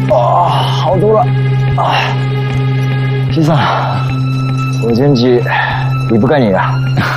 啊，好多了啊！皮桑，我今天比不过你啊。